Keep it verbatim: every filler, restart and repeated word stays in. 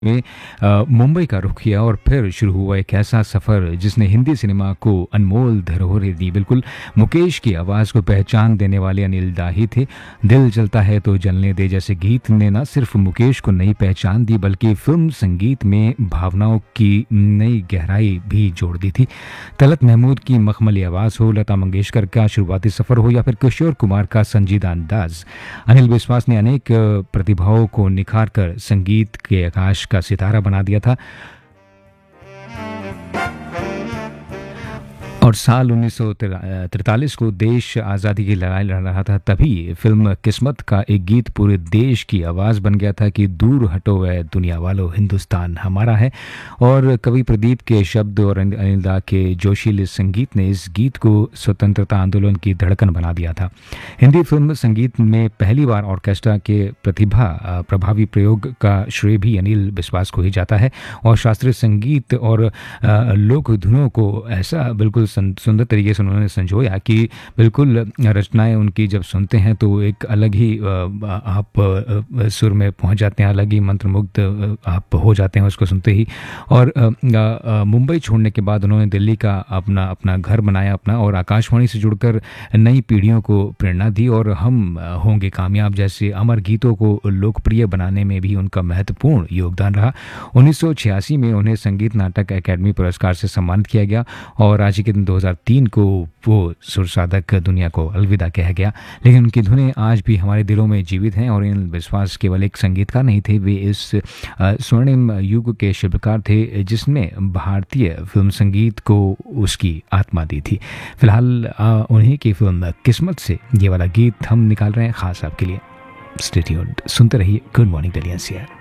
में अ, मुंबई का रुख किया और फिर शुरू हुआ एक ऐसा सफ़र जिसने हिंदी सिनेमा को अनमोल धरोहरें दी। बिल्कुल मुकेश की आवाज़ को पहचान देने वाले अनिल दा ही थे। दिल चलता है तो जलने दे जैसे गीत ने न सिर्फ मुकेश को नई पहचान दी बल्कि फिल्म संगीत में भावनाओं की नई गहराई भी जोड़ दी थी। तलत महमूद की मखमली आवाज़ हो, लता मंगेशकर का शुरुआती सफ़र हो या फिर किशोर कुमार का संजीदा अंदाज, अनिल विश्वास ने अनेक अ, प्रतिभाओं को निखार कर संगीत के आकाश का सितारा बना दिया था। और साल उन्नीस सौ तैंतालीस को देश आज़ादी की लड़ाई लड़ रहा था, तभी फिल्म किस्मत का एक गीत पूरे देश की आवाज़ बन गया था कि दूर हटो वह दुनिया वालों, हिंदुस्तान हमारा है। और कवि प्रदीप के शब्द और अनिल दा के जोशीले संगीत ने इस गीत को स्वतंत्रता आंदोलन की धड़कन बना दिया था। हिंदी फिल्म संगीत में पहली बार ऑर्केस्ट्रा के प्रतिभा प्रभावी प्रयोग का श्रेय भी अनिल विश्वास को ही जाता है। और शास्त्रीय संगीत और लोक धुनों को ऐसा बिल्कुल सुंदर तरीके से उन्होंने संजोया कि बिल्कुल रचनाएं उनकी जब सुनते हैं तो एक अलग ही आप सुर में पहुंच जाते हैं, अलग ही मंत्रमुग्ध आप हो जाते हैं उसको सुनते ही। और मुंबई छोड़ने के बाद उन्होंने दिल्ली का अपना अपना घर बनाया अपना, और आकाशवाणी से जुड़कर नई पीढ़ियों को प्रेरणा दी। और हम होंगे कामयाब जैसे अमर गीतों को लोकप्रिय बनाने में भी उनका महत्वपूर्ण योगदान रहा। उन्नीस सौ छियासी में उन्हें संगीत नाटक अकादमी पुरस्कार से सम्मानित किया गया और आज के दिन दो हज़ार तीन को वो सुर साधक दुनिया को अलविदा कहा गया। लेकिन उनकी धुनें आज भी हमारे दिलों में जीवित हैं। और इन विश्वास केवल एक संगीतकार नहीं थे, वे इस स्वर्णिम युग के शिल्पकार थे जिसने भारतीय फिल्म संगीत को उसकी आत्मा दी थी। फिलहाल उन्हीं की फिल्म किस्मत से ये वाला गीत हम निकाल रहे हैं खास आपके लिए। स्टे ट्यून्ड, सुनते रहिए good morning Delhi N C R.